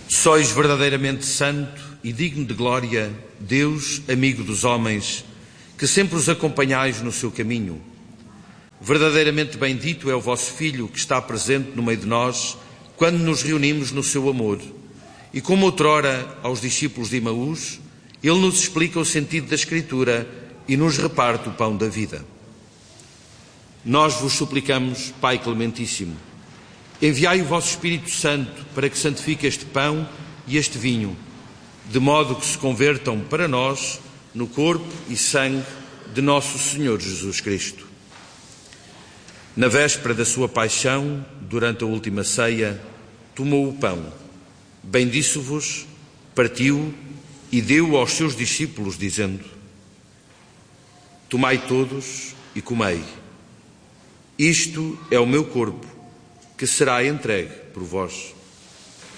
Sois verdadeiramente santo e digno de glória, Deus, amigo dos homens, que sempre os acompanhais no seu caminho. Verdadeiramente bendito é o vosso Filho que está presente no meio de nós, quando nos reunimos no seu amor. E como outrora aos discípulos de Emaús, ele nos explica o sentido da Escritura e nos reparte o pão da vida. Nós vos suplicamos, Pai Clementíssimo, enviai o vosso Espírito Santo para que santifique este pão e este vinho, de modo que se convertam para nós no corpo e sangue de nosso Senhor Jesus Cristo. Na véspera da sua paixão, durante a última ceia, tomou o pão, bendisse-vos, partiu e deu aos seus discípulos, dizendo: Tomai todos e comei. Isto é o meu corpo, que será entregue por vós.